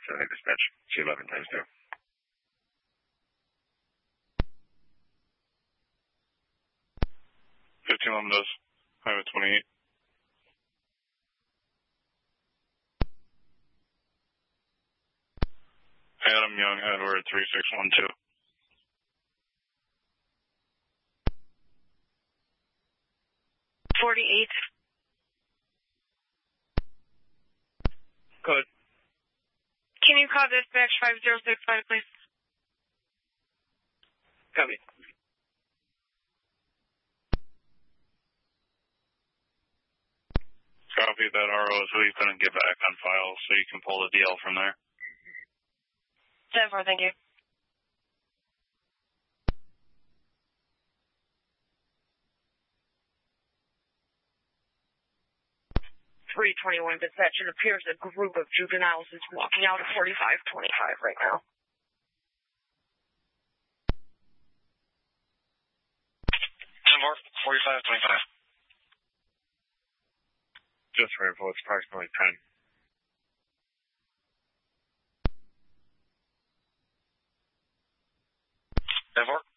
7 dispatch. C11 times 2. 1511 does. Highway 28. Adam Young, Edward 3612. Code. Can you call dispatch 5065, please? Copy. Copy that RO is who he's going to get back on file so you can pull the DL from there. 10-4, thank you. .321 dispatch. It appears a group of juveniles is walking out of 4525 right now. More 4525. Just for info, it's approximately 10. 10-4.